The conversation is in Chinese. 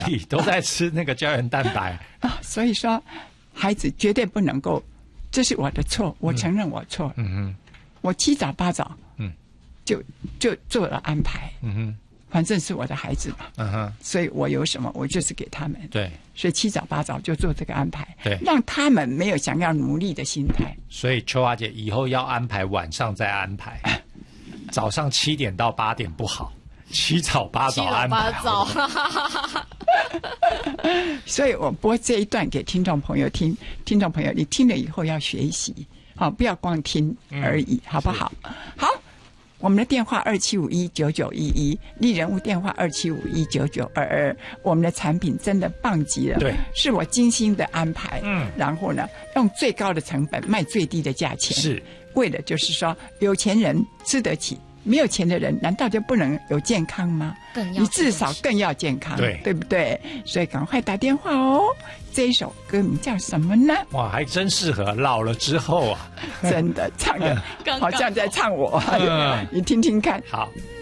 都在吃那个胶原蛋白啊。所以说，孩子绝对不能够，这是我的错，我承认我错。我七早八早，就做了安排。反正是我的孩子嘛，所以我有什么我就是给他们。 对， 所以七早八早就做这个安排， 对， 让他们没有想要努力的心态。 所以秋华姐以后要安排晚上再安排，早上7点到8点不好，七早八早安排。 所以我播这一段给听众朋友听，听众朋友你听了以后要学习，好，不要光听而已，好不好？好。我们的电话27519911，丽人物电话27519922。我们的产品真的棒极了， 对， 是我精心的安排。然后呢，用最高的成本卖最低的价钱， 是为了就是说有钱人吃得起，没有钱的人难道就不能有健康吗？你至少更要健康，对不对？所以赶快打电话哦。这一首歌名叫什么呢？ 哇，还真适合老了之后啊！ 真的唱的好像在唱我，你听听看。 好。